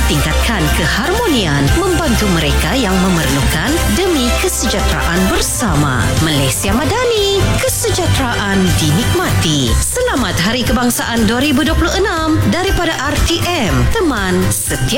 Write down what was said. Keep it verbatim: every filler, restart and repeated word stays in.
tingkatkan keharmonian, membantu mereka yang memerlukan demi kesejahteraan bersama. Malaysia Madani, kesejahteraan dinikmati. Selamat Hari Kebangsaan dua ribu dua puluh enam daripada R T M, teman setiap